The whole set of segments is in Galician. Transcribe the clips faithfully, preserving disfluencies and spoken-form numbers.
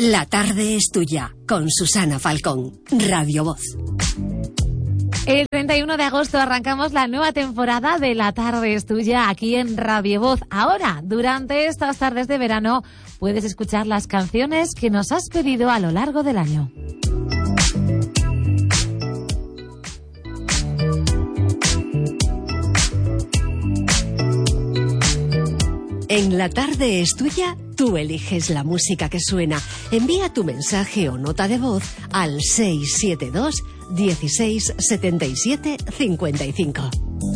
La tarde es tuya, con Susana Falcón, Radio Voz. El treinta y uno de agosto arrancamos la nueva temporada de La tarde es tuya aquí en Radio Voz. Ahora, durante estas tardes de verano, puedes escuchar las canciones que nos has pedido a lo largo del año. En La tarde es tuya, tú eliges la música que suena. Envía tu mensaje o nota de voz al seis siete dos, dieciséis, setenta y siete, cincuenta y cinco.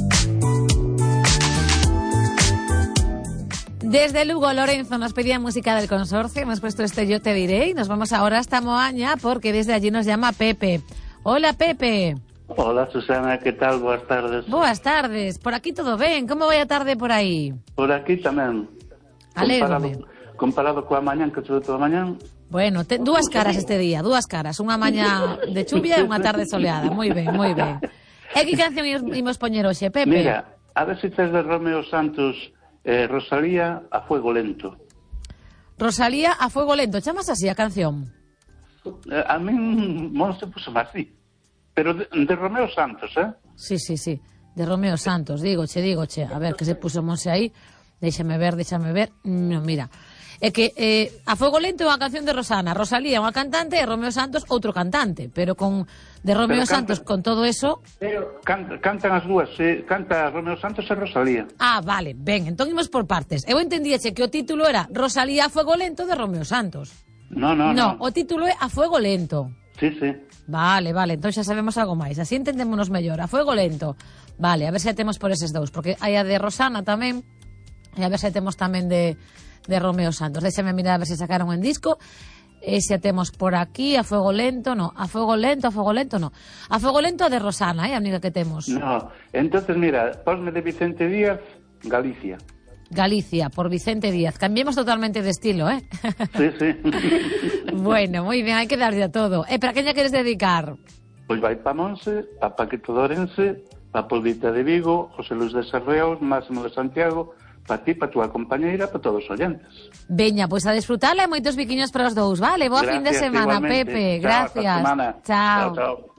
Desde Lugo, Lorenzo nos pedía música del consorcio. Hemos puesto este Yo te diré y nos vamos ahora hasta Moaña porque desde allí nos llama Pepe. Hola, Pepe. Hola, Susana, ¿qué tal? Boas tardes. Boas tardes. Por aquí todo ben. Como vai a tarde por aí? Por aquí tamén. Alégrome. Comparado, comparado coa mañán que tuve toda a mañán. Bueno, te, dúas caras este día, dúas caras. Unha mañá de chuvia e unha tarde soleada. Moi ben, moi ben. E que canción imos poñer hoxe, Pepe? Mira, a ver se tes de Romeo Santos, eh, Rosalía, A fuego lento. Rosalía, A fuego lento. Chamas así a canción? Eh, a min non se puso máis así. Pero de, de Romeo Santos, eh? Sí, sí, sí, de Romeo Santos, digoche, digoche. A ver, que se puso Monse aí. Déxame ver, déxame ver. No, mira, é que eh, A fuego lento é unha canción de Rosana, Rosalía unha cantante e Romeo Santos outro cantante, pero con de Romeo canta, Santos con todo eso... Pero can, cantan as dúas, eh, canta Romeo Santos e Rosalía. Ah, vale, ben, entón imos por partes. Eu entendíache que o título era Rosalía a fuego lento de Romeo Santos. No, no, no. No, no. o título é A fuego lento. Sí, sí. Vale, vale, entón xa sabemos algo máis. Así entendémonos mellor. A fuego lento. Vale, a ver se temos por eses dous, porque hai a de Rosana tamén, e a ver se temos tamén de, de Romeo Santos. Déxame mirar a ver se sacaron en disco. E se temos por aquí A fuego lento, no. A fuego lento, A fuego lento, no. A fuego lento a de Rosana, eh, a única que temos. No, entonces mira, posme de Vicente Díaz, Galicia. Galicia, por Vicente Díaz. Cambiemos totalmente de estilo, ¿eh? Sí, sí. Bueno, muy bien, hay que darle a todo. Eh, ¿para qué ya quieres dedicar? Pois vai pa Monse, pa Paquito Dorense, pa Polvita de Vigo, José Luis de Sarreos, Máximo de Santiago, pa ti, pa túa compañeira, pa todos os oyentes. Veña, pois pues a desfrutarla e moitos biquiños para os dous, vale? Boa Gracias, fin de semana, igualmente. Pepe. Chao, Gracias. hasta semana. Chao. Chao, chao.